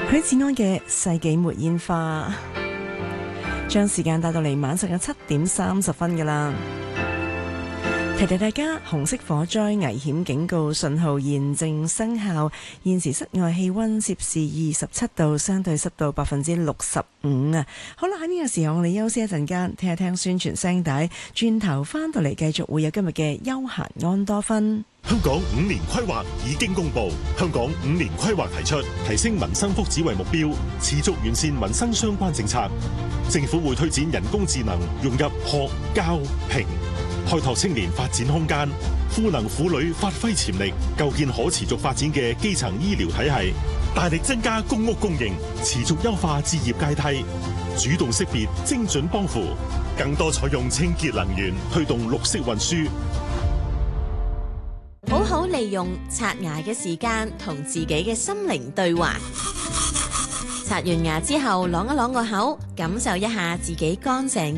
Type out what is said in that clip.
許志安嘅世紀末煙花，將時間帶到嚟晚上嘅7:30㗎喇。提提大家，紅色火災危險警告信號現正生效。現時室外氣溫攝氏27度，相對濕度65%啊。好啦，喺呢個時候我哋休息一陣間，聽一聽宣傳聲帶，轉頭翻到嚟繼續會有今日嘅休閒安多芬。 香港5年規劃已經公布，香港5年規劃提出提升民生福祉為目標，持續完善民生相關政策。政府會推展人工智能融入學、教、評，開拓青年發展空間，賦能婦女發揮潛力，構建可持續發展嘅基層醫療體系，大力增加公屋供應，持續優化置業階梯，主動識別精準幫扶，更多採用清潔能源，推動綠色運輸。 好好利用刷牙嘅時間，同自己嘅心靈對話。刷完牙之後，啷一啷個口，感受一下自己乾淨